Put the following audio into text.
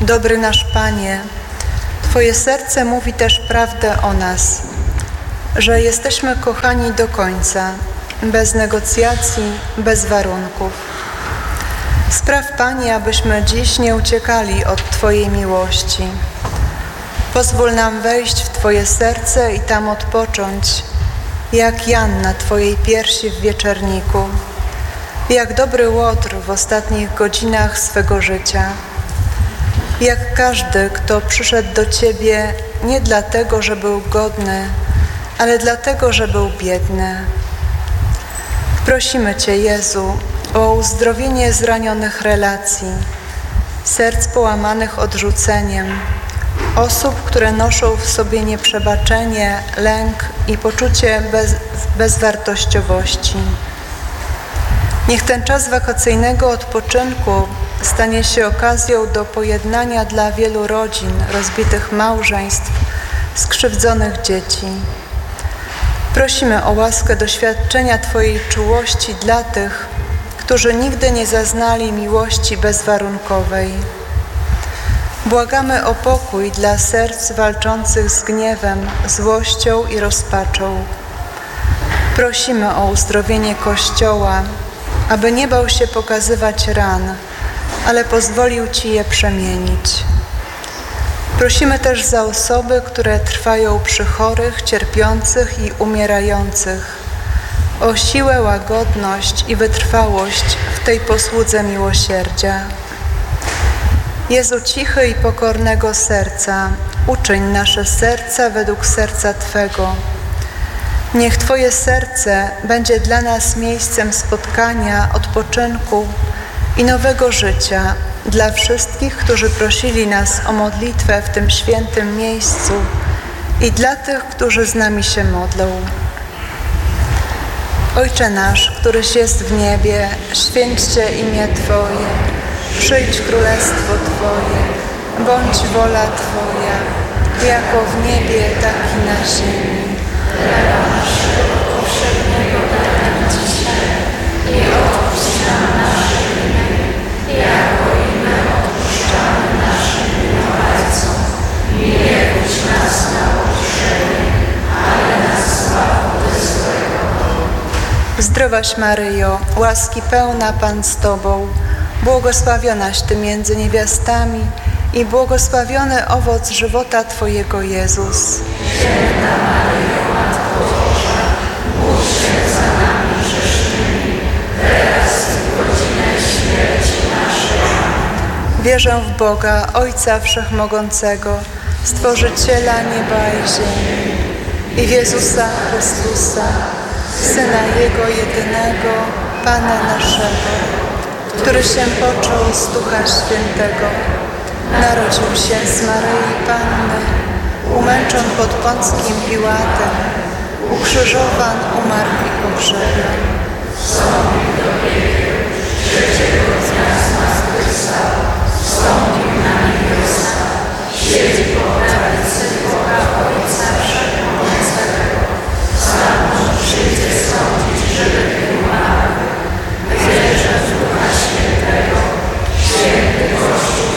Dobry nasz Panie, Twoje serce mówi też prawdę o nas, że jesteśmy kochani do końca, bez negocjacji, bez warunków. Spraw, Panie, abyśmy dziś nie uciekali od Twojej miłości. Pozwól nam wejść w Twoje serce i tam odpocząć, jak Jan na Twojej piersi w wieczerniku, jak dobry Łotr w ostatnich godzinach swego życia, jak każdy, kto przyszedł do Ciebie nie dlatego, że był godny, ale dlatego, że był biedny. Prosimy Cię, Jezu, o uzdrowienie zranionych relacji, serc połamanych odrzuceniem, osób, które noszą w sobie nieprzebaczenie, lęk i poczucie bezwartościowości. Niech ten czas wakacyjnego odpoczynku stanie się okazją do pojednania dla wielu rodzin, rozbitych małżeństw, skrzywdzonych dzieci. Prosimy o łaskę doświadczenia Twojej czułości dla tych, którzy nigdy nie zaznali miłości bezwarunkowej. Błagamy o pokój dla serc walczących z gniewem, złością i rozpaczą. Prosimy o uzdrowienie Kościoła, aby nie bał się pokazywać ran, ale pozwolił Ci je przemienić. Prosimy też za osoby, które trwają przy chorych, cierpiących i umierających, o siłę, łagodność i wytrwałość w tej posłudze miłosierdzia. Jezu cichy i pokornego serca, uczyń nasze serca według serca Twego. Niech Twoje serce będzie dla nas miejscem spotkania, odpoczynku i nowego życia dla wszystkich, którzy prosili nas o modlitwę w tym świętym miejscu i dla tych, którzy z nami się modlą. Ojcze nasz, któryś jest w niebie, święć się imię Twoje, przyjdź królestwo Twoje, bądź wola Twoja, jako w niebie, tak i na ziemi. Chleba naszego powszedniego daj nam dzisiaj i odpuść nam nasze winy, jako i my odpuszczamy naszym winowajcom. I nie wódź nas na pokuszenie, ale nas zbaw ode złego. Zdrowaś Maryjo, łaski pełna Pan z Tobą, błogosławionaś Ty między niewiastami i błogosławiony owoc żywota Twojego, Jezus. Święta Maryjo, Matko Boża, módl się za nami grzesznymi, teraz i w godzinę śmierci naszej. Wierzę w Boga, Ojca Wszechmogącego, Stworzyciela nieba i ziemi, i w Jezusa Chrystusa, Syna Jego jedynego, Pana naszego, który się począł z Ducha Świętego, narodził się z Maryi Panny, umęczon pod Pąckim Piłatem, ukrzyżowan, umarł i pogrzebany.